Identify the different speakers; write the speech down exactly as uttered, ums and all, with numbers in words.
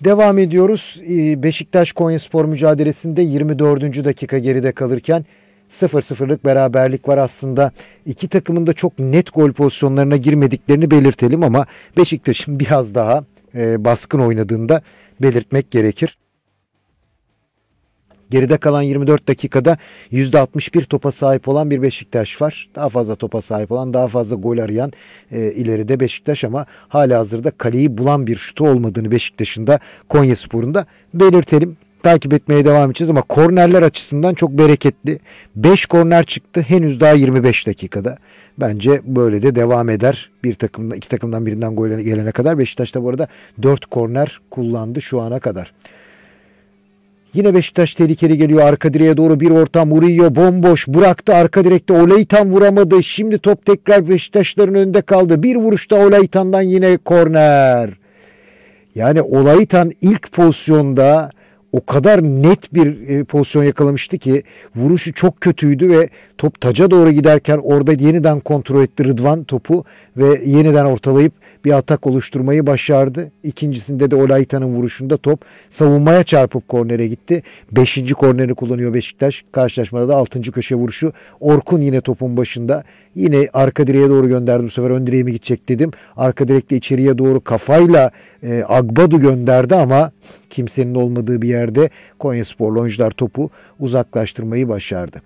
Speaker 1: Devam ediyoruz. Ee, Beşiktaş-Konyaspor mücadelesinde yirmi dördüncü dakika geride kalırken sıfır sıfırlık beraberlik var. Aslında iki takımın da çok net gol pozisyonlarına girmediklerini belirtelim ama Beşiktaş'ın biraz daha e, baskın oynadığını da belirtmek gerekir. Geride kalan yirmi dört dakikada yüzde altmış bir topa sahip olan bir Beşiktaş var. Daha fazla topa sahip olan, daha fazla gol arayan e, ileride Beşiktaş ama halihazırda kaleyi bulan bir şutu olmadığını Beşiktaş'ın da Konyaspor'un da belirtelim. Takip etmeye devam edeceğiz ama kornerler açısından çok bereketli. beş korner çıktı henüz daha yirmi beş dakikada. Bence böyle de devam eder. Bir takımda iki takımdan birinden gol gelene kadar. Beşiktaş da bu arada dört korner kullandı şu ana kadar. Yine Beşiktaş tehlikeli geliyor. Arka direğe doğru bir orta. Murillo bomboş. Bıraktı arka direkte. Olaytan vuramadı. Şimdi top tekrar Beşiktaşların önünde kaldı. Bir vuruşta Olaytan'dan yine korner. Yani Olaytan ilk pozisyonda o kadar net bir e, pozisyon yakalamıştı ki vuruşu çok kötüydü ve top taca doğru giderken orada yeniden kontrol etti Rıdvan topu ve yeniden ortalayıp bir atak oluşturmayı başardı. İkincisinde de Olaytan'ın vuruşunda top savunmaya çarpıp kornere gitti. Beşinci kornerini kullanıyor Beşiktaş. Karşılaşmada da altıncı köşe vuruşu. Orkun yine topun başında. Yine arka direğe doğru gönderdi. Bu sefer ön direğe mi gidecek dedim. Arka direkte içeriye doğru kafayla e, Agbadu gönderdi ama kimsenin olmadığı bir yerde Konyasporlu oyuncular topu uzaklaştırmayı başardı.